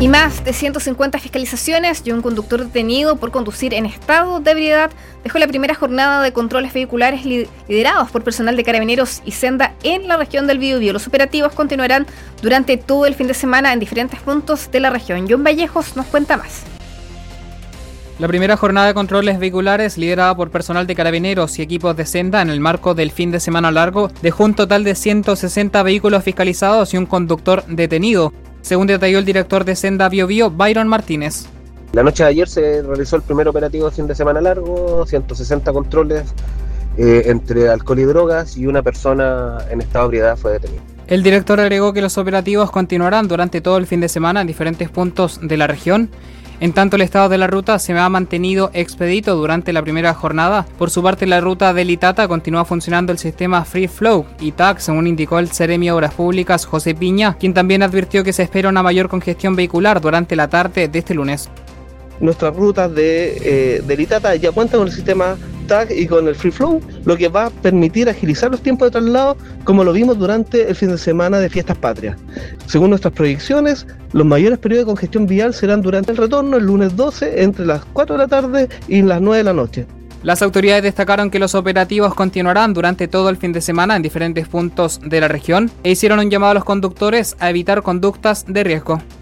Y más de 150 fiscalizaciones y un conductor detenido por conducir en estado de ebriedad dejó la primera jornada de controles vehiculares liderados por personal de Carabineros y Senda en la región del Biobío. Los operativos continuarán durante todo el fin de semana en diferentes puntos de la región. John Vallejos nos cuenta más. La primera jornada de controles vehiculares, liderada por personal de Carabineros y equipos de Senda en el marco del fin de semana largo, dejó un total de 160 vehículos fiscalizados y un conductor detenido, según detalló el director de Senda Biobío, Byron Martínez. La noche de ayer se realizó el primer operativo de fin de semana largo, 160 controles entre alcohol y drogas, y una persona en estado de ebriedad fue detenida. El director agregó que los operativos continuarán durante todo el fin de semana en diferentes puntos de la región. En tanto, el estado de la ruta se ha mantenido expedito durante la primera jornada. Por su parte, la ruta del Itata continúa funcionando el sistema Free Flow y TAC, según indicó el Seremi de Obras Públicas, José Piña, quien también advirtió que se espera una mayor congestión vehicular durante la tarde de este lunes. Nuestras rutas del Itata ya cuentan con el sistema TAG y con el Free Flow, lo que va a permitir agilizar los tiempos de traslado, como lo vimos durante el fin de semana de Fiestas Patrias. Según nuestras proyecciones, los mayores periodos de congestión vial serán durante el retorno, el lunes 12, entre las 4 de la tarde y las 9 de la noche. Las autoridades destacaron que los operativos continuarán durante todo el fin de semana en diferentes puntos de la región e hicieron un llamado a los conductores a evitar conductas de riesgo.